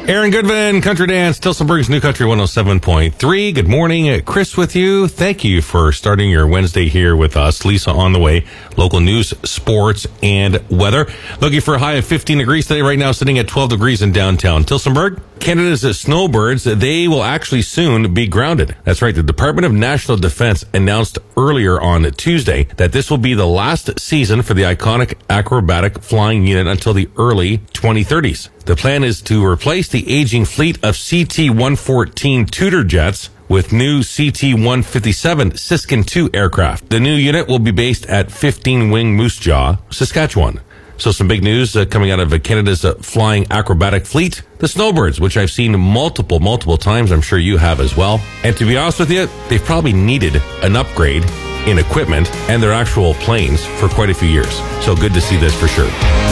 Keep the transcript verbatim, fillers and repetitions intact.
Aaron Goodman, Country Dance, Tillsonburg's New Country one oh seven point three. Good morning. Chris with you. Thank you for starting your Wednesday here with us. Lisa on the way. Local news, sports, and weather. Looking for a high of fifteen degrees today. Right now sitting at twelve degrees in downtown Tillsonburg. Canada's snowbirds, they will actually soon be grounded. That's right. The Department of National Defense announced earlier on Tuesday that this will be the last season for the iconic acrobatic flying unit until the early twenty thirties. The plan is to replace the aging fleet of C T one fourteen Tudor jets with new C T one fifty-seven Siskin two aircraft. The new unit will be based at fifteen Wing Moose Jaw, Saskatchewan. So some big news uh, coming out of uh, Canada's uh, flying acrobatic fleet, the Snowbirds, which I've seen multiple, multiple times. I'm sure you have as well. And to be honest with you, they've probably needed an upgrade in equipment and their actual planes for quite a few years. So good to see this for sure.